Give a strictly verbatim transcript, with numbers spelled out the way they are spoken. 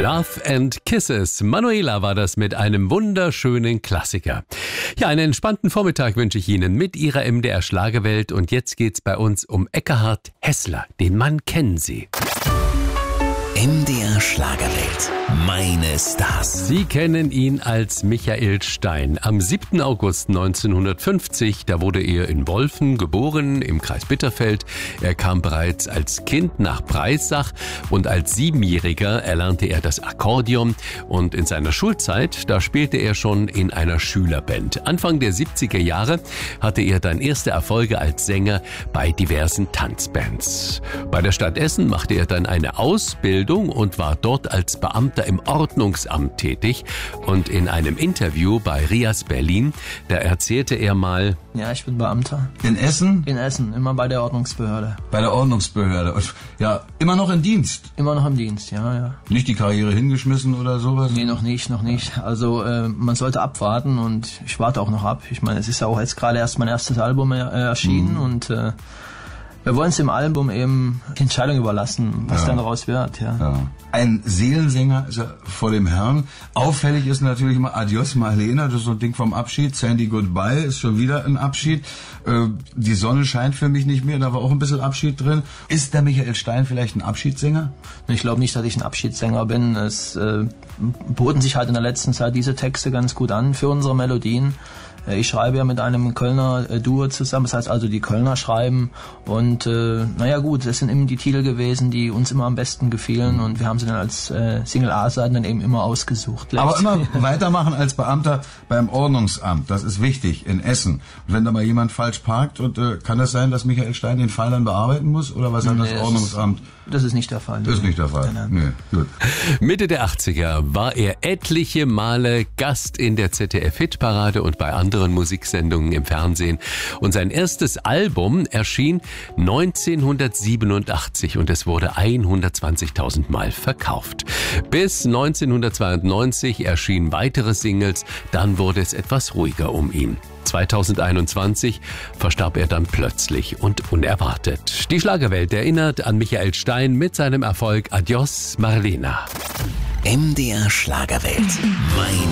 Love and Kisses. Manuela war das mit einem wunderschönen Klassiker. Ja, einen entspannten Vormittag wünsche ich Ihnen mit Ihrer M D R Schlagerwelt. Und jetzt geht's bei uns um Ekkehard Hässler. Den Mann kennen Sie. M D R Schlagerwelt. Meine Stars. Sie kennen ihn als Michael Stein. Am siebten August neunzehnhundertfünfzig, da wurde er in Wolfen geboren, im Kreis Bitterfeld. Er kam bereits als Kind nach Breisach und als Siebenjähriger erlernte er das Akkordeon. Und in seiner Schulzeit, da spielte er schon in einer Schülerband. Anfang der siebziger Jahre hatte er dann erste Erfolge als Sänger bei diversen Tanzbands. Bei der Stadt Essen machte er dann eine Ausbildung und war dort als Beamter im Ordnungsamt tätig. Und in einem Interview bei Rias Berlin, da erzählte er mal: Ja, ich bin Beamter. In Essen? In Essen, immer bei der Ordnungsbehörde. Bei der Ordnungsbehörde. Und ja, immer noch im Dienst? Immer noch im Dienst, ja, ja. Nicht die Karriere hingeschmissen oder sowas? Nee, noch nicht, noch nicht. Also äh, man sollte abwarten und ich warte auch noch ab. Ich meine, es ist ja auch jetzt gerade erst mein erstes Album äh, erschienen mhm. und äh, wir wollen es dem Album eben die Entscheidung überlassen, was ja. dann daraus wird. Ja. Ja. Ein Seelensänger ist er vor dem Herrn. Auffällig ist natürlich immer Adios Marlena, das ist so ein Ding vom Abschied. Sandy Goodbye ist schon wieder ein Abschied. Äh, die Sonne scheint für mich nicht mehr, da war auch ein bisschen Abschied drin. Ist der Michael Stein vielleicht ein Abschiedssänger? Ich glaube nicht, dass ich ein Abschiedssänger bin. Es äh, boten sich halt in der letzten Zeit diese Texte ganz gut an für unsere Melodien. Ich schreibe ja mit einem Kölner äh, Duo zusammen, das heißt also die Kölner schreiben und äh, naja gut, das sind eben die Titel gewesen, die uns immer am besten gefielen und wir haben sie dann als äh, Single-A-Seiten dann eben immer ausgesucht. Aber immer weitermachen als Beamter beim Ordnungsamt, das ist wichtig in Essen. Und wenn da mal jemand falsch parkt, und äh, kann es sein, dass Michael Stein den Fall dann bearbeiten muss oder was hat nee, das Ordnungsamt? Das ist nicht der Fall. Das ist nicht der Fall. Nein, nein. Nee, gut. Mitte der achtziger war er etliche Male Gast in der Z D F-Hitparade und bei anderen Musiksendungen im Fernsehen. Und sein erstes Album erschien neunzehnhundertsiebenundachtzig und es wurde hundertzwanzigtausend Mal verkauft. Bis neunzehnhundertzweiundneunzig erschienen weitere Singles, dann wurde es etwas ruhiger um ihn. zweitausendeinundzwanzig verstarb er dann plötzlich und unerwartet. Die Schlagerwelt erinnert an Michael Stein mit seinem Erfolg Adios Marlena. M D R Schlagerwelt. Meine